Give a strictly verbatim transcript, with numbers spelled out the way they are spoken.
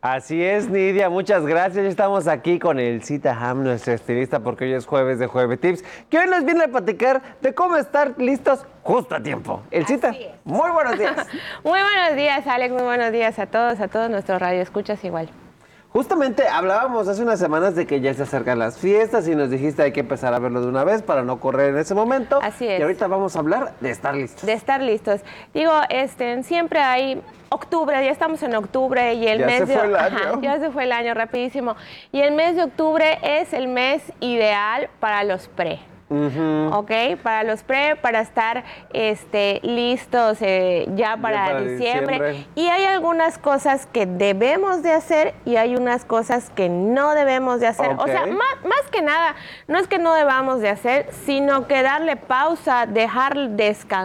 Así es, Nidia, muchas gracias. Ya estamos aquí con el Cita Ham, nuestro estilista, porque hoy es jueves de Jueves Tips, que hoy nos viene a platicar de cómo estar listos justo a tiempo. El Cita, muy buenos días. Muy buenos días, Alex, muy buenos días a todos, a todos nuestros radioescuchas igual. Justamente hablábamos hace unas semanas de que ya se acercan las fiestas y nos dijiste hay que empezar a verlo de una vez para no correr en ese momento. Así es. Y ahorita vamos a hablar de estar listos. De estar listos. Digo, este, siempre hay octubre, ya estamos en octubre y el ya mes se de fue el año. Ajá, ya se fue el año rapidísimo. Y el mes de octubre es el mes ideal para los pre. Uh-huh. ¿Ok? Para los pre, para estar este, listos eh, ya para, ya para diciembre. diciembre. Y hay algunas cosas que debemos de hacer y hay unas cosas que no debemos de hacer. Okay. O sea, más, más que nada, no es que no debamos de hacer, sino que darle pausa, dejar descansar